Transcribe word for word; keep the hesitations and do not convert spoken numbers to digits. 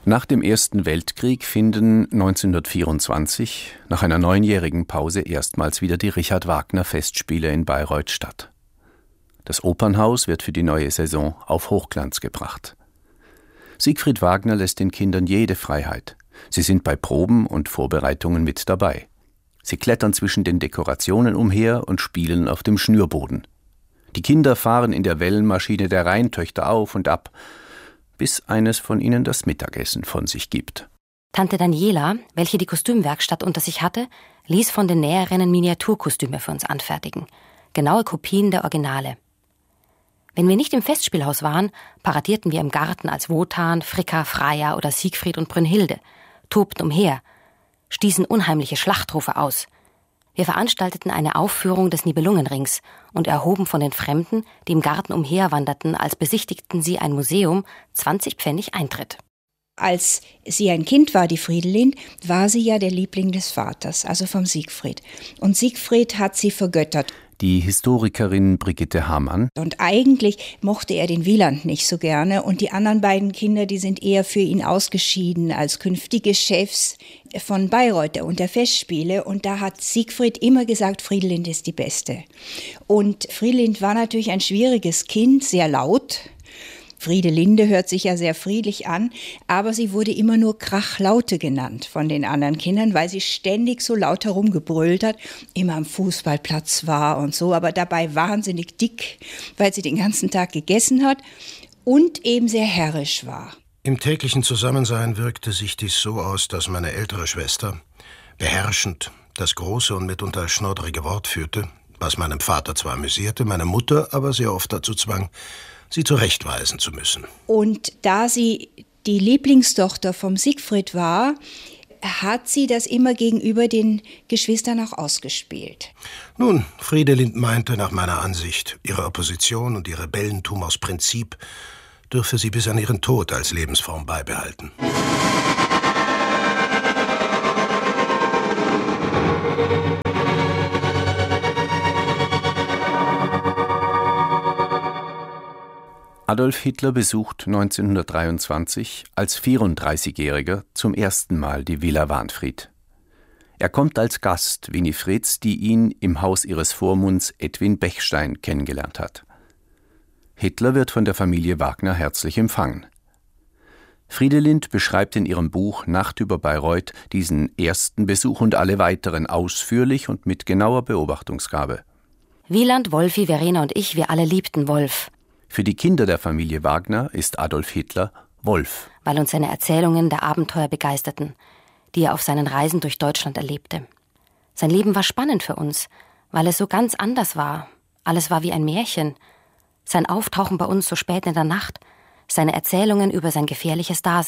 Nach dem Ersten Weltkrieg finden neunzehnhundertvierundzwanzig nach einer neunjährigen Pause erstmals wieder die Richard-Wagner-Festspiele in Bayreuth statt. Das Opernhaus wird für die neue Saison auf Hochglanz gebracht. Siegfried Wagner lässt den Kindern jede Freiheit. Sie sind bei Proben und Vorbereitungen mit dabei. Sie klettern zwischen den Dekorationen umher und spielen auf dem Schnürboden. Die Kinder fahren in der Wellenmaschine der Rheintöchter auf und ab, bis eines von ihnen das Mittagessen von sich gibt. Tante Daniela, welche die Kostümwerkstatt unter sich hatte, ließ von den Näherinnen Miniaturkostüme für uns anfertigen. Genaue Kopien der Originale. Wenn wir nicht im Festspielhaus waren, paradierten wir im Garten als Wotan, Fricka, Freya oder Siegfried und Brünnhilde, tobten umher, stießen unheimliche Schlachtrufe aus. Wir veranstalteten eine Aufführung des Nibelungenrings und erhoben von den Fremden, die im Garten umherwanderten, als besichtigten sie ein Museum, zwanzig Pfennig Eintritt. Als sie ein Kind war, die Friedelind, war sie ja der Liebling des Vaters, also vom Siegfried. Und Siegfried hat sie vergöttert. Die Historikerin Brigitte Hamann. Und eigentlich mochte er den Wieland nicht so gerne. Und die anderen beiden Kinder, die sind eher für ihn ausgeschieden als künftige Chefs von Bayreuth und der Festspiele. Und da hat Siegfried immer gesagt, Friedelind ist die Beste. Und Friedelind war natürlich ein schwieriges Kind, sehr laut. Friedelinde hört sich ja sehr friedlich an, aber sie wurde immer nur Krachlaute genannt von den anderen Kindern, weil sie ständig so laut herumgebrüllt hat, immer am Fußballplatz war und so, aber dabei wahnsinnig dick, weil sie den ganzen Tag gegessen hat und eben sehr herrisch war. Im täglichen Zusammensein wirkte sich dies so aus, dass meine ältere Schwester beherrschend das große und mitunter schnoddrige Wort führte, was meinem Vater zwar amüsierte, meine Mutter aber sehr oft dazu zwang, sie zurechtweisen zu müssen. Und da sie die Lieblingstochter vom Siegfried war, hat sie das immer gegenüber den Geschwistern auch ausgespielt. Nun, Friedelind meinte nach meiner Ansicht, ihre Opposition und ihr Rebellentum aus Prinzip dürfe sie bis an ihren Tod als Lebensform beibehalten. Adolf Hitler besucht neunzehnhundertdreiundzwanzig als vierunddreißigjähriger zum ersten Mal die Villa Wahnfried. Er kommt als Gast Winifreds, die ihn im Haus ihres Vormunds Edwin Bechstein kennengelernt hat. Hitler wird von der Familie Wagner herzlich empfangen. Friedelind beschreibt in ihrem Buch Nacht über Bayreuth diesen ersten Besuch und alle weiteren ausführlich und mit genauer Beobachtungsgabe. Wieland, Wolfi, Verena und ich, wir alle liebten Wolf. Für die Kinder der Familie Wagner ist Adolf Hitler Wolf. Weil uns seine Erzählungen der Abenteuer begeisterten, die er auf seinen Reisen durch Deutschland erlebte. Sein Leben war spannend für uns, weil es so ganz anders war. Alles war wie ein Märchen. Sein Auftauchen bei uns so spät in der Nacht, seine Erzählungen über sein gefährliches Dasein.